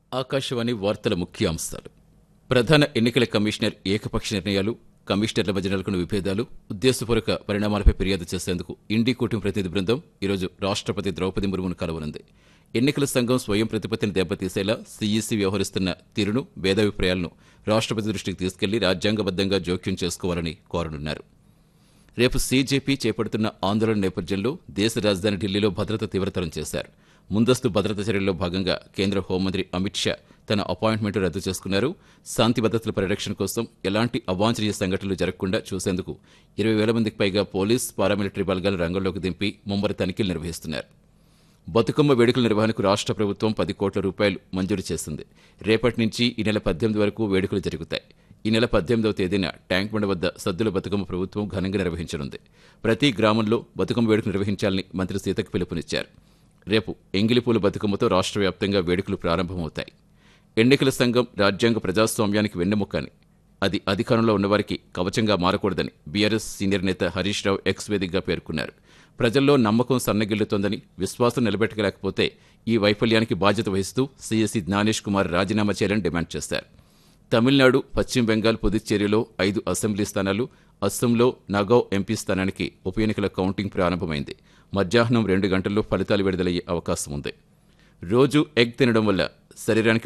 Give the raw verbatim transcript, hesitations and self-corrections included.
ఆకాశవాణి వార్తల ముఖ్యాంశాలు. ప్రధాన ఎన్నికల కమిషనర్ ఏకపక్ష నిర్ణయాలు, కమిషనర్ల మధ్య నెలకొన్న విభేదాలు, ఉద్దేశపూర్వక పరిణామాలపై ఫిర్యాదు చేసేందుకు ఇండి కూటమి ప్రతినిధి బృందం ఈరోజు రాష్ట్రపతి ద్రౌపది ముర్మును కలవనుంది. ఎన్నికల సంఘం స్వయం ప్రతిపత్తిని దెబ్బతీసేలా సీఈసీ వ్యవహరిస్తున్న తీరును, భేదాభిప్రాయాలను రాష్ట్రపతి దృష్టికి తీసుకెళ్లి రాజ్యాంగబద్దంగా జోక్యం చేసుకోవాలని కోరనున్నారు. రేపు సీజేపీ చేపడుతున్న ఆందోళన నేపథ్యంలో దేశ రాజధాని ఢిల్లీలో భద్రత తీవ్రతరం చేశారు. ముందస్తు భద్రతా చర్యల్లో భాగంగా కేంద్ర హోంమంత్రి అమిత్ షా తన అపాయింట్మెంట్ రద్దు చేసుకున్నారు. శాంతి భద్రతల పరిరక్షణ కోసం ఎలాంటి అవాంఛనీయ సంఘటనలు జరగకుండా చూసేందుకు ఇరవై వేల మందికి పైగా పోలీస్, పారామిలిటరీ బలగాలు రంగంలోకి దింపి ముమ్మర తనిఖీలు నిర్వహిస్తున్నారు. బతుకమ్మ వేడుకల నిర్వహణకు రాష్ట్ర ప్రభుత్వం పది కోట్ల రూపాయలు మంజూరు చేసింది. రేపటి నుంచి ఈ నెల పద్దెనిమిది వరకు వేడుకలు జరుగుతాయి. ఈ నెల పద్దెనిమిదవ తేదీన ట్యాంక్ బండ వద్ద సద్దుల బతుకమ్మ ప్రభుత్వం ఘనంగా నిర్వహించనుంది. ప్రతి గ్రామంలో బతుకమ్మ వేడుకలు నిర్వహించాలని మంత్రి సీతకు పిలుపునిచ్చారు. రేపు ఎంగిలిపూల బతుకమ్మతో రాష్ట్ర వ్యాప్తంగా వేడుకలు ప్రారంభమవుతాయి. ఎన్నికల సంఘం రాజ్యాంగ ప్రజాస్వామ్యానికి వెన్నెముకని, అది అధికారంలో ఉన్నవారికి కవచంగా మారకూడదని బీఆర్ఎస్ సీనియర్ నేత హరీష్ రావు ఎక్స్ వేదికగా పేర్కొన్నారు. ప్రజల్లో నమ్మకం సన్నగిల్లుతోందని, విశ్వాసం నిలబెట్టలేకపోతే ఈ వైఫల్యానికి బాధ్యత వహిస్తూ సీఎస్సీ జ్ఞానేష్ కుమార్ రాజీనామా చేయాలని డిమాండ్ చేశారు. తమిళనాడు, పశ్చిమ బెంగాల్, పుదుచ్చేరిలో ఐదు అసెంబ్లీ స్థానాలు, అస్సాంలో నగౌ ఎంపీ స్థానానికి ఉప ఎన్నికల కౌంటింగ్ ప్రారంభమైంది. మధ్యాహ్నం రెండు గంటల్లో ఫలితాలు విడుదలయ్యే అవకాశం ఉంది. రోజు ఎగ్ తినడం వల్ల శరీరానికి